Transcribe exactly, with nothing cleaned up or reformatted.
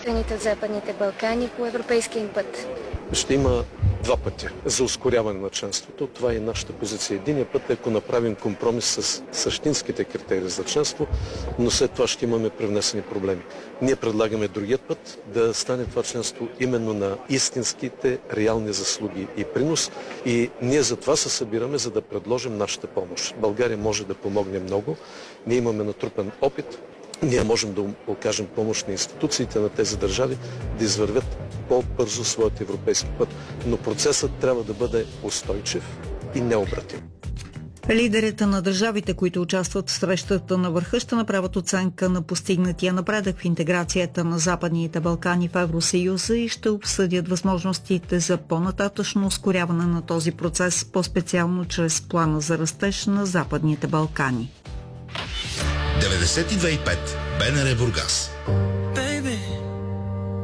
страните от Западните Балкани по европейския им път? Ще има два пътя за ускоряване на членството. Това е нашата позиция. Единият път е, ако направим компромис с същинските критерии за членство, но след това ще имаме привнесени проблеми. Ние предлагаме другият път да стане това членство именно на истинските реални заслуги и принос. И ние за това се събираме, за да предложим нашата помощ. България може да помогне много. Ние имаме натрупан опит. Ние можем да окажем помощ на институциите на тези държави да извървят по-бързо своят европейски път. Но процесът трябва да бъде устойчив и необратим. Лидерите на държавите, които участват в срещата на върха, ще направят оценка на постигнатия напредък в интеграцията на Западните Балкани в Евросъюза и ще обсъдят възможностите за по-нататъчно ускоряване на този процес, по-специално чрез плана за растеж на Западните Балкани. деветдесет и две и пет БНР Бургас.